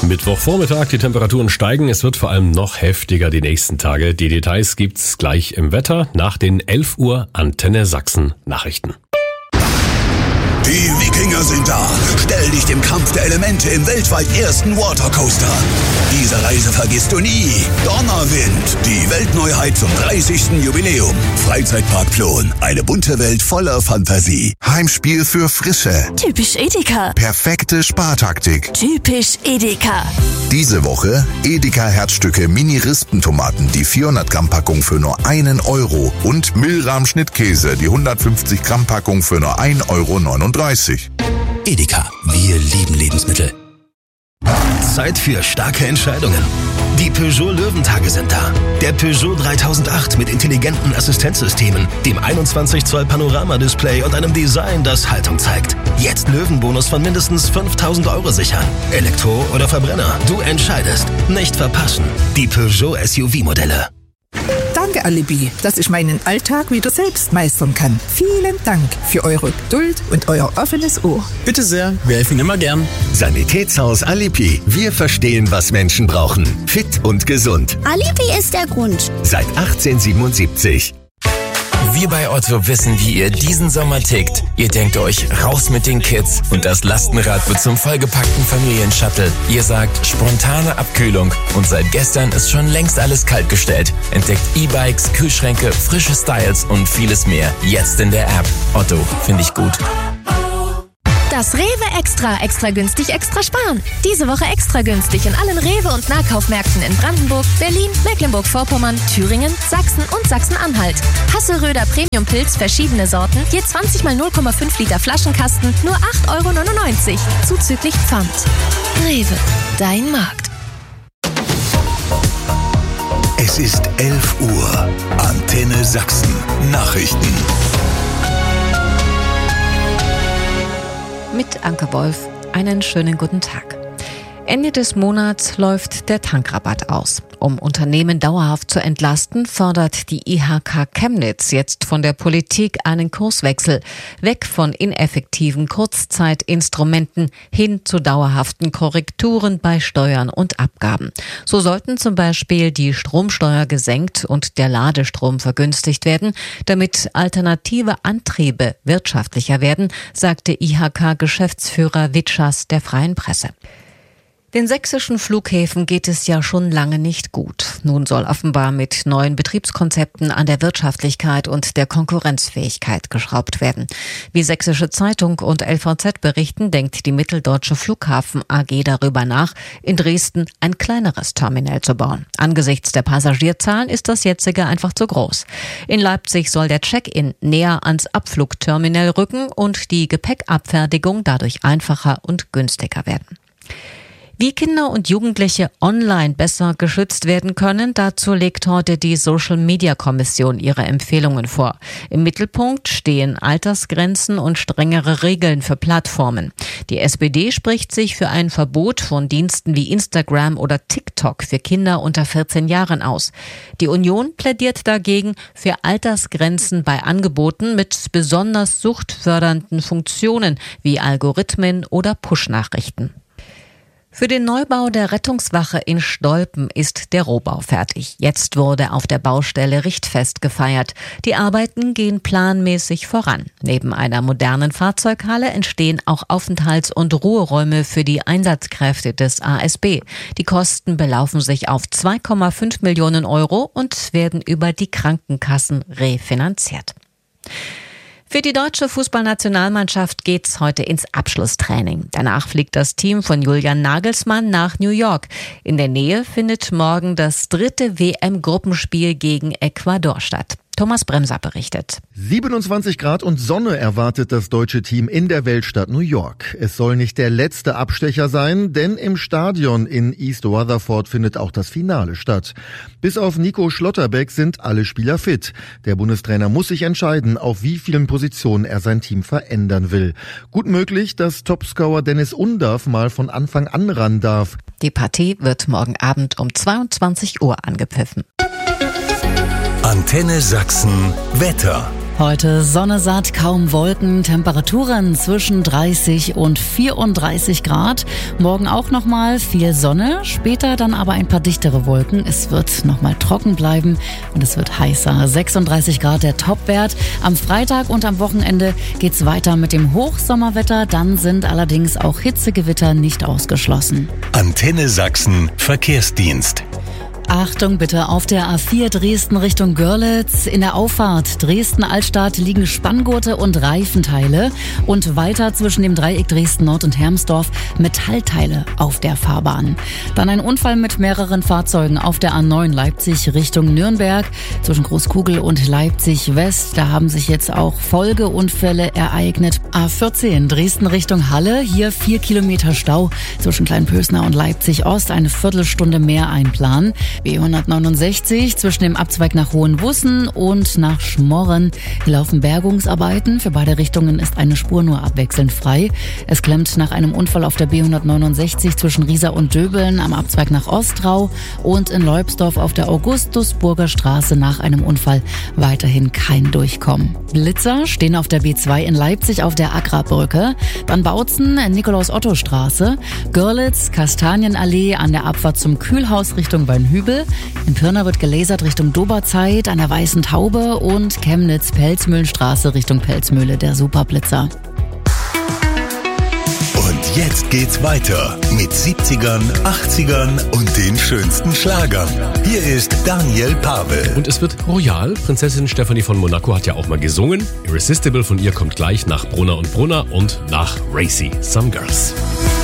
Mittwochvormittag, die Temperaturen steigen. Es wird vor allem noch heftiger die nächsten Tage. Die Details gibt's gleich im Wetter nach den 11 Uhr Antenne Sachsen Nachrichten. Die Wikinger sind da. Stell dich dem Kampf der Elemente im weltweit ersten Watercoaster. Diese Reise vergisst du nie. Donnerwind, die Weltneuheit zum 30. Jubiläum. Freizeitpark Plon, eine bunte Welt voller Fantasie. Heimspiel für Frische. Typisch Edeka. Perfekte Spartaktik. Typisch Edeka. Diese Woche Edeka Herzstücke Mini-Rispentomaten, die 400 Gramm Packung für nur 1 Euro und Milram Schnittkäse, die 150 Gramm Packung für nur 1,39 Euro. Edeka, wir lieben Lebensmittel. Zeit für starke Entscheidungen. Die Peugeot Löwentage sind da. Der Peugeot 3008 mit intelligenten Assistenzsystemen, dem 21 Zoll Panoramadisplay und einem Design, das Haltung zeigt. Jetzt Löwenbonus von mindestens 5.000 Euro sichern. Elektro oder Verbrenner, du entscheidest. Nicht verpassen. Die Peugeot SUV-Modelle. Danke, Alibi, dass ich meinen Alltag wieder selbst meistern kann. Vielen Dank für eure Geduld und euer offenes Ohr. Bitte sehr, wir helfen immer gern. Sanitätshaus Alibi. Wir verstehen, was Menschen brauchen. Fit und gesund. Alibi ist der Grund. Seit 1877. Wir bei Otto wissen, wie ihr diesen Sommer tickt. Ihr denkt euch, raus mit den Kids und das Lastenrad wird zum vollgepackten Familienshuttle. Ihr sagt, spontane Abkühlung und seit gestern ist schon längst alles kaltgestellt. Entdeckt E-Bikes, Kühlschränke, frische Styles und vieles mehr. Jetzt in der App. Otto, finde ich gut. Das Rewe Extra günstig, extra sparen. Diese Woche extra günstig in allen Rewe- und Nahkaufmärkten in Brandenburg, Berlin, Mecklenburg-Vorpommern, Thüringen, Sachsen und Sachsen-Anhalt. Hasselröder Premium-Pilz, verschiedene Sorten, je 20 mal 0,5 Liter Flaschenkasten, nur 8,99 Euro, zuzüglich Pfand. Rewe, dein Markt. Es ist 11 Uhr. Antenne Sachsen. Nachrichten. Mit Anke Wolf, einen schönen guten Tag. Ende des Monats läuft der Tankrabatt aus. Um Unternehmen dauerhaft zu entlasten, fordert die IHK Chemnitz jetzt von der Politik einen Kurswechsel. Weg von ineffektiven Kurzzeitinstrumenten hin zu dauerhaften Korrekturen bei Steuern und Abgaben. So sollten zum Beispiel die Stromsteuer gesenkt und der Ladestrom vergünstigt werden, damit alternative Antriebe wirtschaftlicher werden, sagte IHK-Geschäftsführer Witschas der Freien Presse. Den sächsischen Flughäfen geht es ja schon lange nicht gut. Nun soll offenbar mit neuen Betriebskonzepten an der Wirtschaftlichkeit und der Konkurrenzfähigkeit geschraubt werden. Wie Sächsische Zeitung und LVZ berichten, denkt die Mitteldeutsche Flughafen AG darüber nach, in Dresden ein kleineres Terminal zu bauen. Angesichts der Passagierzahlen ist das jetzige einfach zu groß. In Leipzig soll der Check-in näher ans Abflugterminal rücken und die Gepäckabfertigung dadurch einfacher und günstiger werden. Wie Kinder und Jugendliche online besser geschützt werden können, dazu legt heute die Social-Media-Kommission ihre Empfehlungen vor. Im Mittelpunkt stehen Altersgrenzen und strengere Regeln für Plattformen. Die SPD spricht sich für ein Verbot von Diensten wie Instagram oder TikTok für Kinder unter 14 Jahren aus. Die Union plädiert dagegen für Altersgrenzen bei Angeboten mit besonders suchtfördernden Funktionen wie Algorithmen oder Push-Nachrichten. Für den Neubau der Rettungswache in Stolpen ist der Rohbau fertig. Jetzt wurde auf der Baustelle Richtfest gefeiert. Die Arbeiten gehen planmäßig voran. Neben einer modernen Fahrzeughalle entstehen auch Aufenthalts- und Ruheräume für die Einsatzkräfte des ASB. Die Kosten belaufen sich auf 2,5 Millionen Euro und werden über die Krankenkassen refinanziert. Für die deutsche Fußballnationalmannschaft geht's heute ins Abschlusstraining. Danach fliegt das Team von Julian Nagelsmann nach New York. In der Nähe findet morgen das 3. WM-Gruppenspiel gegen Ecuador statt. Thomas Bremser berichtet. 27 Grad und Sonne erwartet das deutsche Team in der Weltstadt New York. Es soll nicht der letzte Abstecher sein, denn im Stadion in East Rutherford findet auch das Finale statt. Bis auf Nico Schlotterbeck sind alle Spieler fit. Der Bundestrainer muss sich entscheiden, auf wie vielen Positionen er sein Team verändern will. Gut möglich, dass Topscorer Dennis Undaff mal von Anfang an ran darf. Die Partie wird morgen Abend um 22 Uhr angepfiffen. Antenne Sachsen Wetter. Heute Sonne satt, kaum Wolken, Temperaturen zwischen 30 und 34 Grad. Morgen auch nochmal viel Sonne, später dann aber ein paar dichtere Wolken. Es wird nochmal trocken bleiben und es wird heißer. 36 Grad der Topwert. Am Freitag und am Wochenende geht's weiter mit dem Hochsommerwetter. Dann sind allerdings auch Hitzegewitter nicht ausgeschlossen. Antenne Sachsen Verkehrsdienst. Achtung bitte, auf der A4 Dresden Richtung Görlitz. In der Auffahrt Dresden-Altstadt liegen Spanngurte und Reifenteile. Und weiter zwischen dem Dreieck Dresden-Nord und Hermsdorf Metallteile auf der Fahrbahn. Dann ein Unfall mit mehreren Fahrzeugen auf der A9 Leipzig Richtung Nürnberg. Zwischen Großkugel und Leipzig West. Da haben sich jetzt auch Folgeunfälle ereignet. A14 Dresden Richtung Halle. Hier 4 Kilometer Stau zwischen Kleinpösner und Leipzig Ost. Eine Viertelstunde mehr einplanen. B169 zwischen dem Abzweig nach Hohenwussen und nach Schmorren. Hier laufen Bergungsarbeiten. Für beide Richtungen ist eine Spur nur abwechselnd frei. Es klemmt nach einem Unfall auf der B169 zwischen Riesa und Döbeln am Abzweig nach Ostrau und in Leubsdorf auf der Augustusburger Straße nach einem Unfall weiterhin kein Durchkommen. Blitzer stehen auf der B2 in Leipzig auf der Agrarbrücke. Dann Bautzen, Nikolaus-Otto-Straße. Görlitz, Kastanienallee an der Abfahrt zum Kühlhaus Richtung Weinhübel. In Pirna wird gelasert Richtung Doberzeit an der Weißen Taube und Chemnitz Pelzmühlenstraße Richtung Pelzmühle, der Superblitzer. Und jetzt geht's weiter mit 70ern, 80ern und den schönsten Schlagern. Hier ist Daniel Pavel. Und es wird royal. Prinzessin Stefanie von Monaco hat ja auch mal gesungen. Irresistible von ihr kommt gleich nach Brunner und Brunner und nach Racy, Some Girls.